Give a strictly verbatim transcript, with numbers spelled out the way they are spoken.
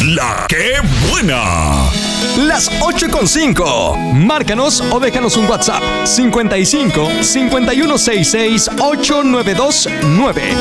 La que buena. Las ocho con cinco. Márcanos o déjanos un WhatsApp. cincuenta y cinco, cincuenta y uno sesenta y seis, ochenta y nueve veintinueve.